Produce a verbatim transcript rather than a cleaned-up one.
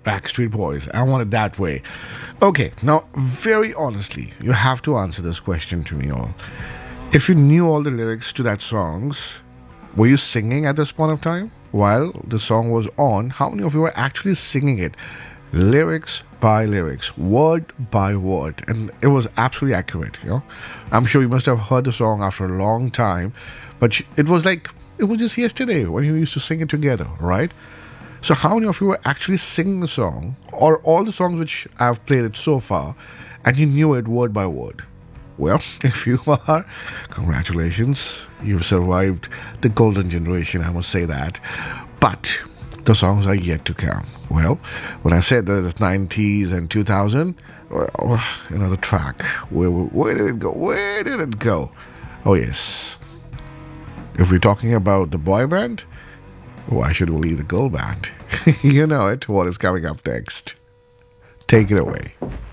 Backstreet Boys. I want it that way. Okay, now, very honestly, you have to answer this question to me all. If you knew all the lyrics to that songs, were you singing at this point of time? While the song was on, how many of you were actually singing it? Lyrics by lyrics, word by word. And it was absolutely accurate, you know. I'm sure you must have heard the song after a long time, but it was like, it was just yesterday when you used to sing it together, right? So how many of you were actually singing the song, or all the songs which I've played it so far, and you knew it word by word? Well, if you are, congratulations. You've survived the golden generation, I must say that. But the songs are yet to come. Well, when I said that it's nineties and two thousand, well, another track. Where, where did it go? Where did it go? Oh, yes. If we're talking about the boy band, why should we leave the girl band? You know it. What is coming up next? Take it away.